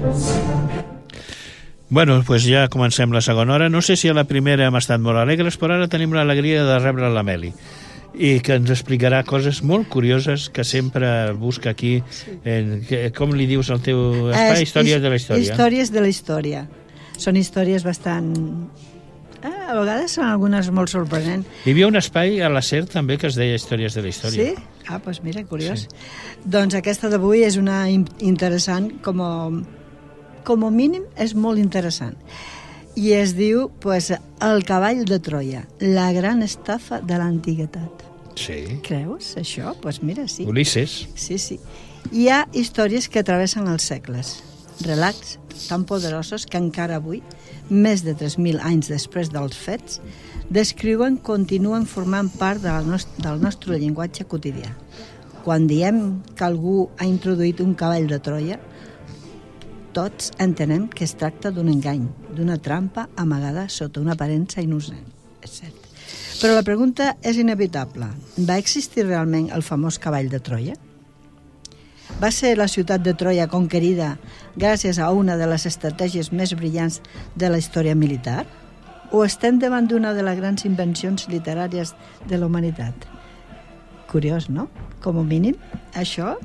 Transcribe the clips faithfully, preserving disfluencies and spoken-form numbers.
Bueno, doncs pues ja comencem la segona hora. No sé si a la primera hem estat molt alegres, però ara tenim l'alegria de rebre la Meli, i que ens explicarà coses molt curioses que sempre busca aquí. En, que, com li dius al teu espai? Eh, Històries de la història. Històries de la història. Són històries bastant... Eh, a vegades són algunes molt sorprenents. Hi havia un espai a la SER també que es deia Històries de la història. Sí? Ah, doncs mira, curiós. Sí. Doncs aquesta d'avui és una interessant, com a, com a mínim és molt interessant. I es diu, pues, El cavall de Troia, la gran estafa de l'antiguitat. Sí. Creus, això? Doncs pues mira, sí. Ulisses. Sí, sí. Hi ha històries que travessen els segles, relats tan poderosos que encara avui, més de tres mil anys després dels fets, descriuen, continuen formant part de la nost del nostre llenguatge quotidià. Quan diem que algú ha introduït un cavall de Troia, tots entenem que es tracta d'un engany, d'una trampa amagada sota una aparença innocent. És cert. Però la pregunta és inevitable. Va existir realment el famós cavall de Troia? Va ser la ciutat de Troia conquerida gràcies a una de les estratègies més brillants de la història militar? O estem davant d'una de les grans invencions literàries de la humanitat? Curiós, no? Com a mínim, això...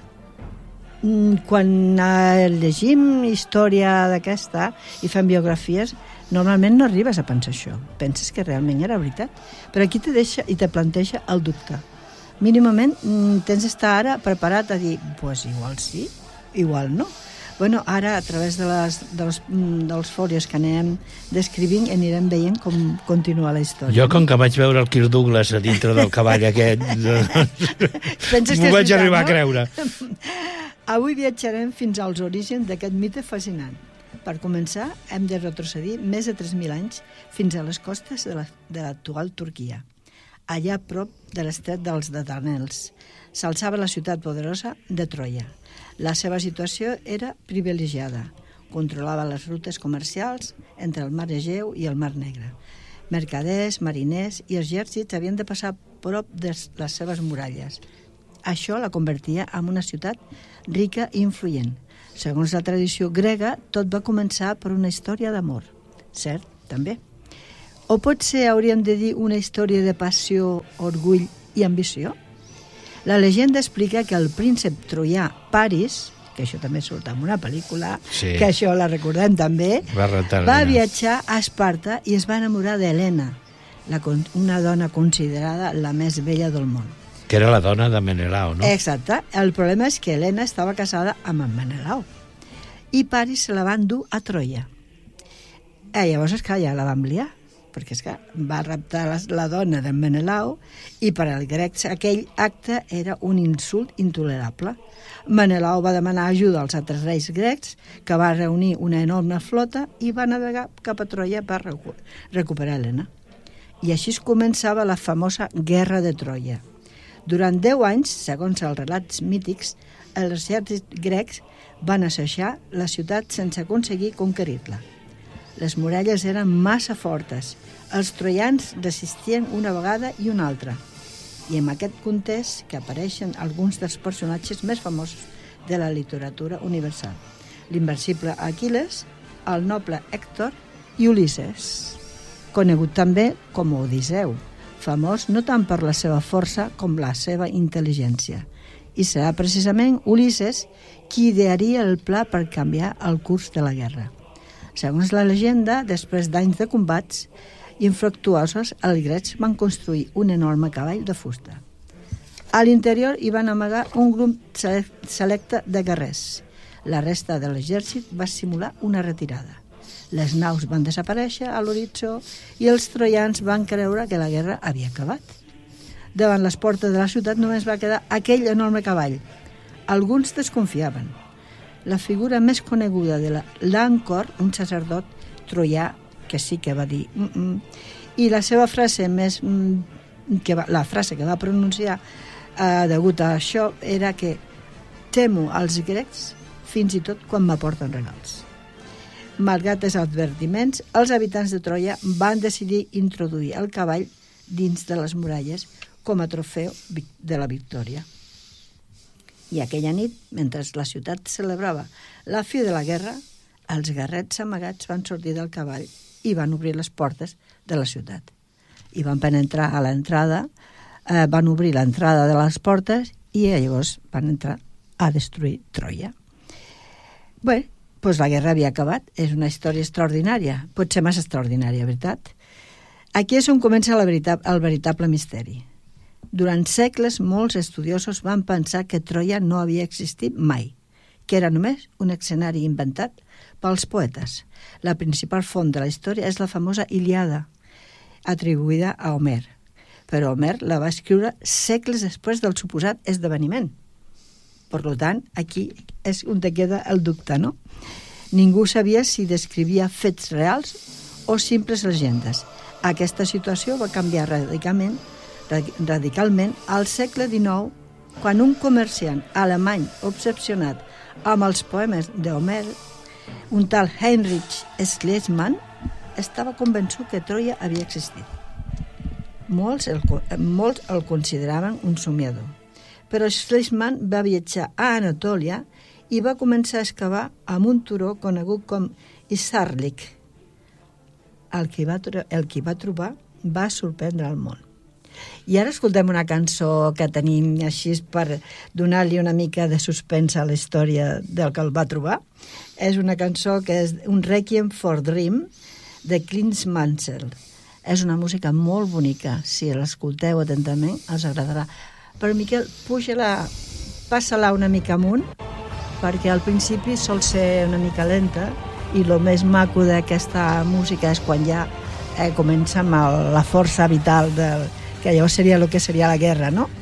Quan llegim història d'aquesta i fem biografies, normalment no arribes a pensar això. Penses que realment era veritat. Però aquí te deixa i te planteja el dubte. Mínimament tens d'estar ara preparat a dir, pues igual sí, igual no. Bueno, ara a través de les, dels, dels fòlios que anem descrivint anirem veient com continua la història. Jo, com que vaig veure el Kirk Douglas a dintre del cavall aquest, m'ho vaig arribar a creure. Avui viatjarem fins als orígens d'aquest mite fascinant. Per començar, hem de retrocedir més de tres mil anys fins a les costes de l'actual Turquia. Allà a prop de l'estret dels Dardanels s'alçava la ciutat poderosa de Troia. La seva situació era privilegiada. Controlava les rutes comercials entre el mar Egeu i el mar Negre. Mercaders, mariners i exèrcits havien de passar prop de les seves muralles. Això la convertia en una ciutat rica i influent. Segons la tradició grega, tot va començar per una història d'amor. Cert, també. O potser hauríem de dir una història de passió, orgull i ambició? La llegenda explica que el príncep troià Paris, que això també surt en una pel·lícula, sí, que això la recordem també, va, va viatjar a Esparta i es va enamorar d'Helena, una dona considerada la més bella del món. Que era la dona de Menelao, no? Exacte. El problema és que Helena estava casada amb en Menelao i Paris se la van dur a Troia. Eh, llavors és que ja la van liar, perquè és que va raptar la, la dona d'en Menelao i per als grecs aquell acte era un insult intolerable. Menelao va demanar ajuda als altres reis grecs, que va reunir una enorme flota i va navegar cap a Troia per recu recuperar Helena. I així es començava la famosa Guerra de Troia. Durant deu anys, segons els relats mítics, els exèrcits grecs van assajar la ciutat sense aconseguir conquerir-la. Les muralles eren massa fortes. Els troians resistien una vegada i una altra. I en aquest context que apareixen alguns dels personatges més famosos de la literatura universal. L'invencible Aquil·les, el noble Hèctor i Ulisses, conegut també com Odisseu, famós no tant per la seva força com la seva intel·ligència. I serà precisament Ulisses qui idearia el pla per canviar el curs de la guerra. Segons la llegenda, després d'anys de combats infructuosos, els grecs van construir un enorme cavall de fusta. A l'interior hi van amagar un grup selecte de guerrers. La resta de l'exèrcit va simular una retirada. Les naus van desaparèixer a l'horitzó i els troians van creure que la guerra havia acabat. Davant les portes de la ciutat només va quedar aquell enorme cavall. Alguns desconfiaven. La figura més coneguda de l'Ancor, un sacerdot troià que sí que va dir mm -mm, i la seva frase més mm, que va, la frase que va pronunciar eh, degut a això era que temo als grecs fins i tot quan m'aporten regals. Malgrat els advertiments, els habitants de Troia van decidir introduir el cavall dins de les muralles com a trofeu de la victòria. I aquella nit, mentre la ciutat celebrava la fi de la guerra, els guerrets amagats van sortir del cavall i van obrir les portes de la ciutat. I van penetrar a l'entrada, eh, van obrir l'entrada de les portes i llavors van entrar a destruir Troia. Bé, doncs la guerra havia acabat. És una història extraordinària, pot ser massa extraordinària, veritat? Aquí és on comença la veritat, el veritable misteri. Durant segles, molts estudiosos van pensar que Troia no havia existit mai, que era només un escenari inventat pels poetes. La principal font de la història és la famosa Ilíada, atribuïda a Homer. Però Homer la va escriure segles després del suposat esdeveniment. Per tant, aquí és on te queda el dubte, no? Ningú sabia si descrivia fets reals o simples llegendes. Aquesta situació va canviar radicalment radicalment al segle dinou, quan un comerciant alemany obsessionat amb els poemes d'Homer, un tal Heinrich Schliemann, estava convençut que Troia havia existit. Molts el, molts el consideraven un somiador, però Schliemann va viatjar a Anatòlia i va començar a excavar amb un turó conegut com Isarlik. El que va, el que va trobar va sorprendre el món. I ara escoltem una cançó que tenim així per donar-li una mica de suspens a la història del que el va trobar. És una cançó que és un Requiem for Dream de Clint Mansell. És una música molt bonica. Si l'escolteu atentament, us agradarà. Però, Miquel, puja-la, passa-la una mica amunt, perquè al principi sol ser una mica lenta i el més maco d'aquesta música és quan ja eh, comença amb el, la força vital del que llavors seria el que seria la guerra, no?